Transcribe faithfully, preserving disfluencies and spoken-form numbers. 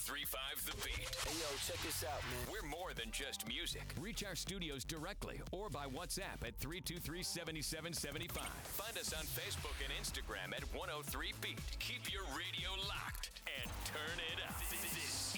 three point five The Beat. Hey, yo, check this out, man. We're more than just music. Reach our studios directly or by WhatsApp at three two three, seven seven seven five. Find us on Facebook and Instagram at one oh three Beat. Keep your radio locked and turn it up. This